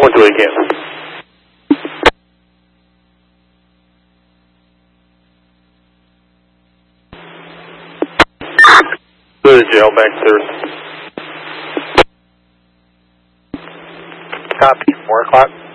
128 again. Go to jail, back clear. Copy, 4 o'clock.